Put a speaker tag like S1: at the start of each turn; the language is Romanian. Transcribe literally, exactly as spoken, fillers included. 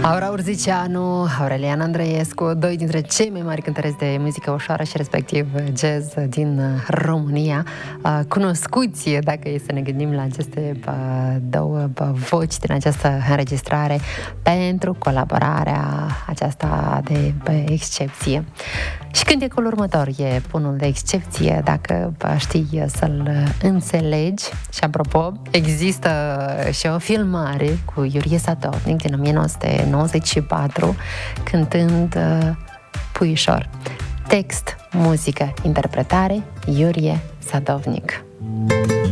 S1: Aura Urzicianu, Aurelian Andreescu, doi dintre cei mai mari cântăreți de muzică ușoară și respectiv jazz din România, cunoscuți, dacă e să ne gândim la aceste două voci din această înregistrare, pentru colaborarea aceasta de excepție. Și cântecul următor e unul de excepție, dacă știi să-l înțelegi. Și apropo, există și o filmare cu Iurie Sadovnic din o mie nouă sute nouăzeci și patru cântând uh, Puișor. Text, muzică, interpretare, Iurie Sadovnic.